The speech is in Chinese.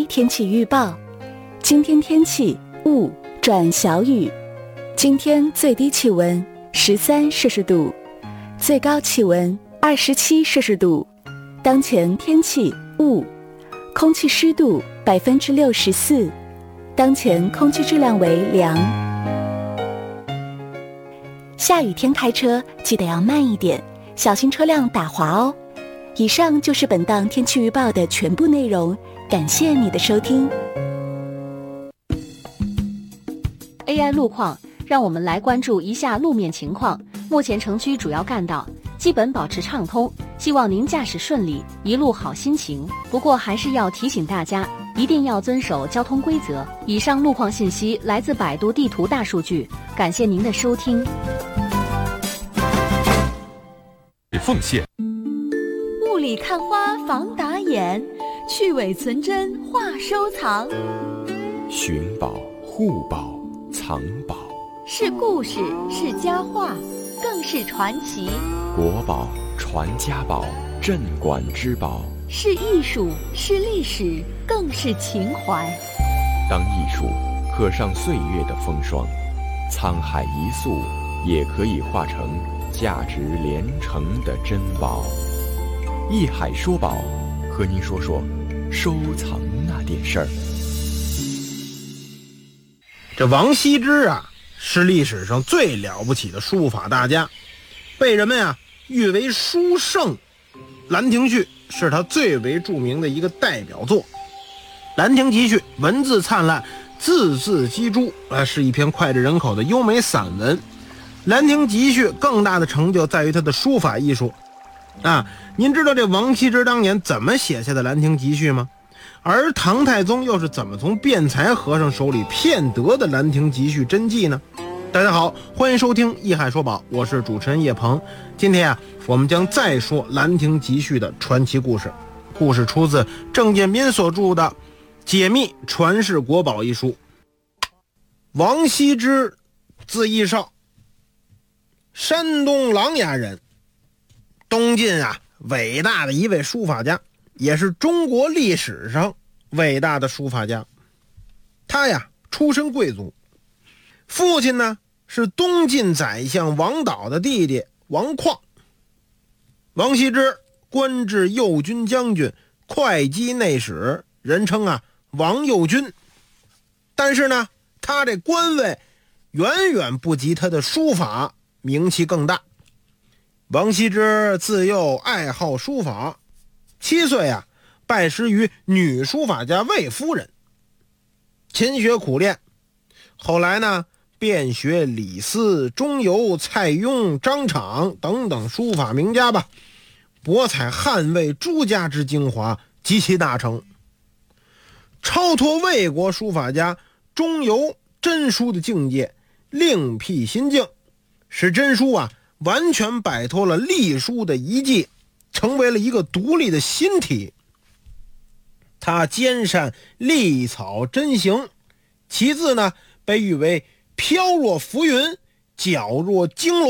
开天气预报。今天天气雾转小雨，今天最低气温13摄氏度，最高气温27摄氏度。当前天气雾，空气湿度64%，当前空气质量为良。下雨天开车记得要慢一点，小心车辆打滑哦。以上就是本档天气预报的全部内容，感谢你的收听。 AI 路况，让我们来关注一下路面情况。目前城区主要干道基本保持畅通，希望您驾驶顺利，一路好心情。不过还是要提醒大家，一定要遵守交通规则。以上路况信息来自百度地图大数据，感谢您的收听。 奉献雾里看花防打眼，去伪存真话收藏。 寻宝、护宝、藏宝， 是故事，是佳话，更是传奇。 国宝、传家宝、镇馆之宝， 是艺术，是历史，更是情怀。 当艺术刻上岁月的风霜，沧海一粟也可以化成价值连城的珍宝。艺海说宝，和您说说收藏那点事儿。 这王羲之啊，是历史上最了不起的书法大家，被人们誉为书圣。兰亭序是他最为著名的一个代表作。兰亭集序文字灿烂，字字玑珠，是一篇脍炙人口的优美散文。兰亭集序更大的成就在于他的书法艺术您知道这王羲之当年怎么写下的兰亭集序吗？而唐太宗又是怎么从辩才和尚手里骗得的兰亭集序真迹呢？大家好，欢迎收听艺海说宝，我是主持人叶鹏。今天我们将再说兰亭集序的传奇故事。故事出自郑建斌所著的《解密传世国宝》一书。王羲之字逸少，山东琅琊人，东晋伟大的一位书法家，也是中国历史上伟大的书法家。他出身贵族，父亲呢是东晋宰相王导的弟弟王旷。王羲之官至右军将军、会稽内史，人称王右军。但是呢，他这官位远远不及他的书法名气更大。王羲之自幼爱好书法，7岁拜师于女书法家魏夫人，勤学苦练。后来呢，遍学李斯、钟繇、蔡邕、张敞等等书法名家吧，博采汉魏诸家之精华，极其大成。超脱魏国书法家钟繇真书的境界，另辟新境，使真书完全摆脱了隶书的遗迹，成为了一个独立的新体。他兼善隶草真行，其字呢被誉为飘若浮云，矫若惊龙。